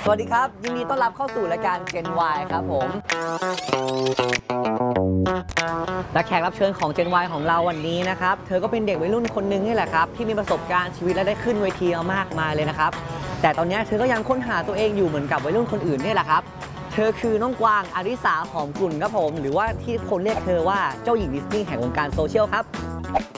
สวัสดีครับยินดีต้อนรับเข้าสู่รายการ Gen Y ครับผมและแขกรับเชิญของ Gen Y ของเราวันนี้นะครับเธอก็เป็นเด็กวัยรุ่นคนนึงนี่แหละครับที่มีประสบการณ์ชีวิตและได้ขึ้นเวทีมามากมายเลยนะครับแต่ตอนนี้เธอก็ยังค้นหาตัวเองอยู่เหมือนกับวัยรุ่นคนอื่นนี่แหละครับเธอคือน้องกวางอาริสาหอมกลุ่นครับผมหรือว่าที่คนเรียกเธอว่าเจ้าหญิงดิสนีย์แห่งวงการโซเชียลครับ